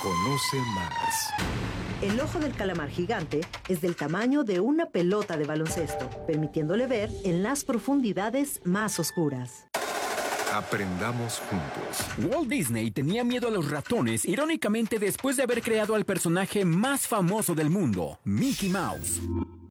Conoce más. El ojo del calamar gigante es del tamaño de una pelota de baloncesto, permitiéndole ver en las profundidades más oscuras. Aprendamos juntos. Walt Disney tenía miedo a los ratones, irónicamente después de haber creado al personaje más famoso del mundo, Mickey Mouse.